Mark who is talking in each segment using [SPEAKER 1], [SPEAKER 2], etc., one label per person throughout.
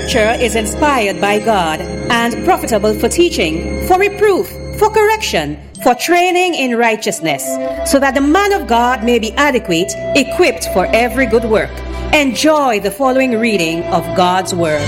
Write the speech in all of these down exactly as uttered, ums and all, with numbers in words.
[SPEAKER 1] Scripture is inspired by God and profitable for teaching, for reproof, for correction, for training in righteousness, so that the man of God may be adequate, equipped for every good work. Enjoy the following reading of God's Word.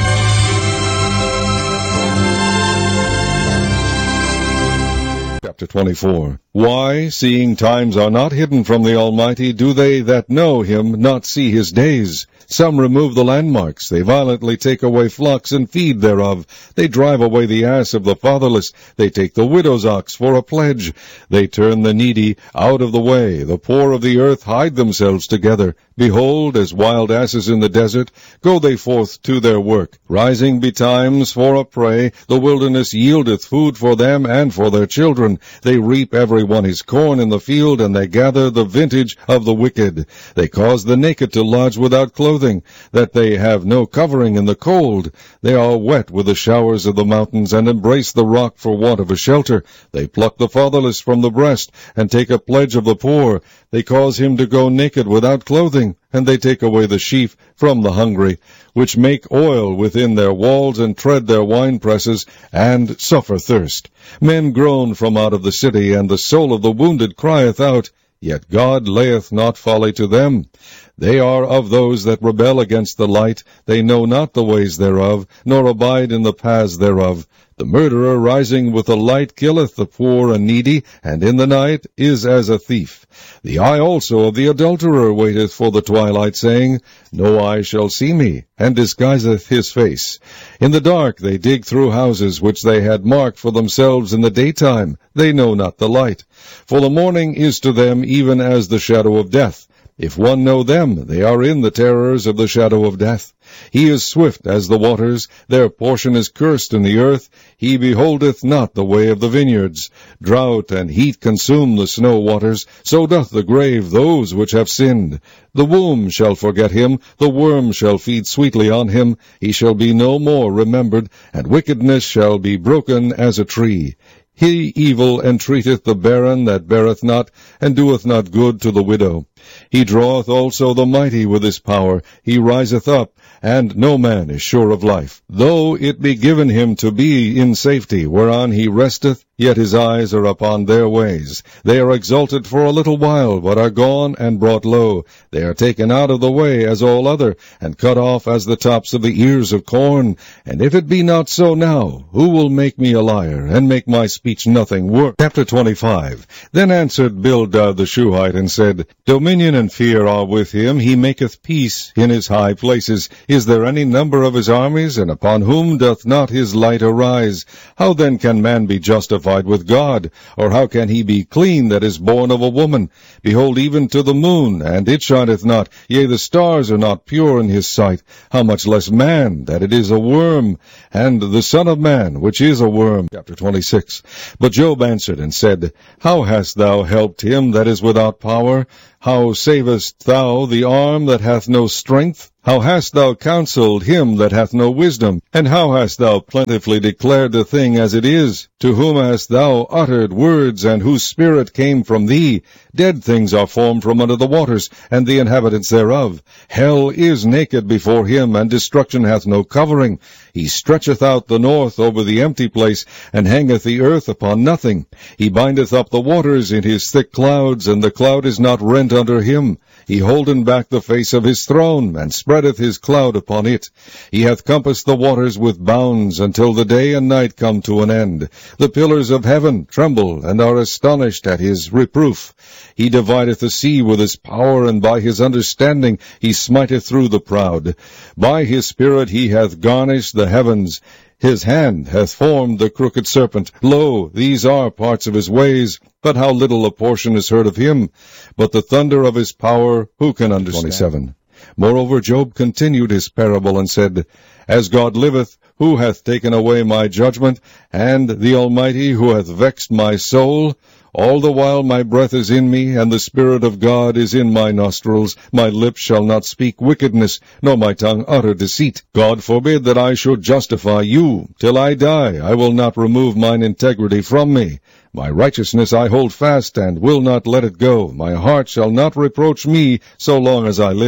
[SPEAKER 2] Chapter twenty-four. Why, seeing times are not hidden from the Almighty, do they that know him not see his days? Some remove the landmarks, they violently take away flocks and feed thereof. They drive away the ass of the fatherless, they take the widow's ox for a pledge. They turn the needy out of the way, the poor of the earth hide themselves together. Behold, as wild asses in the desert, go they forth to their work. Rising betimes for a prey, the wilderness yieldeth food for them and for their children. They reap every one his corn in the field, and they gather the vintage of the wicked. They cause the naked to lodge without clothing, that they have no covering in the cold. They are wet with the showers of the mountains, and embrace the rock for want of a shelter. They pluck the fatherless from the breast, and take a pledge of the poor. They cause him to go naked without clothing, and they take away the sheaf from the hungry, which make oil within their walls, and tread their winepresses, and suffer thirst. Men groan from out of the city, and the soul of the wounded crieth out. Yet God layeth not folly to them. They are of those that rebel against the light. They know not the ways thereof, nor abide in the paths thereof. The murderer rising with the light killeth the poor and needy, and in the night is as a thief. The eye also of the adulterer waiteth for the twilight, saying, No eye shall see me, and disguiseth his face. In the dark they dig through houses which they had marked for themselves in the daytime. They know not the light. For the morning is to them even as the shadow of death. If one know them, they are in the terrors of the shadow of death. He is swift as the waters, their portion is cursed in the earth. He beholdeth not the way of the vineyards. Drought and heat consume the snow waters, so doth the grave those which have sinned. The womb shall forget him, the worm shall feed sweetly on him. He shall be no more remembered, and wickedness shall be broken as a tree. He evil entreateth the barren that beareth not, and doeth not good to the widow. He draweth also the mighty with his power. He riseth up, and no man is sure of life. Though it be given him to be in safety, whereon he resteth, yet his eyes are upon their ways. They are exalted for a little while, but are gone and brought low. They are taken out of the way as all other, and cut off as the tops of the ears of corn. And if it be not so now, who will make me a liar, and make my speech nothing worth? Chapter twenty-five. Then answered Bildad the Shuhite, and said, Dominion and fear are with him. He maketh peace in his high places. Is there any number of his armies, and upon whom doth not his light arise? How then can man be justified with God? Or how can he be clean that is born of a woman? Behold, even to the moon, and it shineth not, yea, the stars are not pure in his sight. How much less man, that it is a worm, and the Son of Man, which is a worm. Chapter twenty-six. But Job answered and said, How hast thou helped him that is without power? How savest thou the arm that hath no strength? How hast thou counseled him that hath no wisdom? And how hast thou plentifully declared the thing as it is? To whom hast thou uttered words, and whose spirit came from thee? Dead things are formed from under the waters, and the inhabitants thereof. Hell is naked before him, and destruction hath no covering. He stretcheth out the north over the empty place, and hangeth the earth upon nothing. He bindeth up the waters in his thick clouds, and the cloud is not rent under him. He holdeth back the face of his throne, and spreadeth his cloud upon it. He hath compassed the waters with bounds, until the day and night come to an end. The pillars of heaven tremble, and are astonished at his reproof. He divideth the sea with his power, and by his understanding he smiteth through the proud. By his spirit he hath garnished the heavens. His hand hath formed the crooked serpent. Lo, these are parts of his ways, but how little a portion is heard of him. But the thunder of his power who can understand? twenty-seven. Moreover, Job continued his parable, and said, As God liveth, who hath taken away my judgment, and the Almighty, who hath vexed my soul? All the while my breath is in me, and the Spirit of God is in my nostrils. My lips shall not speak wickedness, nor my tongue utter deceit. God forbid that I should justify you. Till I die, I will not remove mine integrity from me. My righteousness I hold fast, and will not let it go. My heart shall not reproach me so long as I live.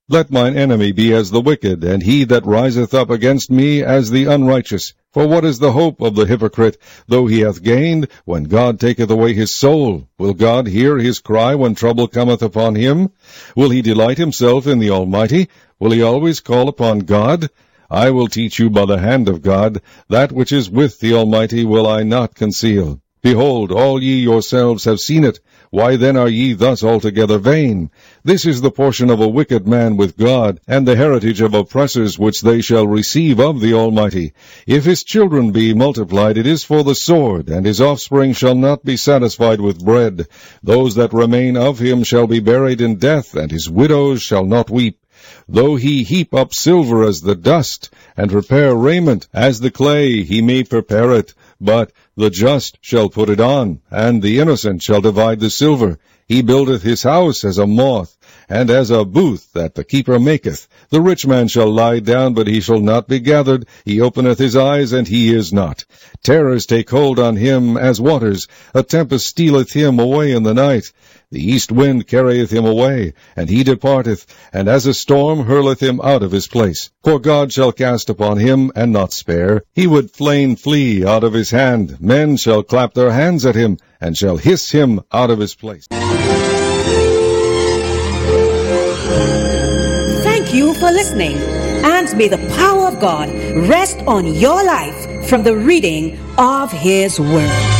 [SPEAKER 2] Let mine enemy be as the wicked, and he that riseth up against me as the unrighteous. For what is the hope of the hypocrite, though he hath gained, when God taketh away his soul? Will God hear his cry when trouble cometh upon him? Will he delight himself in the Almighty? Will he always call upon God? I will teach you by the hand of God. That which is with the Almighty will I not conceal. Behold, all ye yourselves have seen it. Why then are ye thus altogether vain? This is the portion of a wicked man with God, and the heritage of oppressors which they shall receive of the Almighty. If his children be multiplied, it is for the sword, and his offspring shall not be satisfied with bread. Those that remain of him shall be buried in death, and his widows shall not weep. Though he heap up silver as the dust, and prepare raiment as the clay, he may prepare it. But the just shall put it on, and the innocent shall divide the silver. He buildeth his house as a moth, and as a booth that the keeper maketh. The rich man shall lie down, but he shall not be gathered. He openeth his eyes, and he is not. Terrors take hold on him as waters. A tempest stealeth him away in the night. The east wind carrieth him away, and he departeth, and as a storm hurleth him out of his place. For God shall cast upon him, and not spare. He would fain flee out of his hand. Men shall clap their hands at him, and shall hiss him out of his place.
[SPEAKER 1] Thank you for listening, and may the power of God rest on your life from the reading of His Word.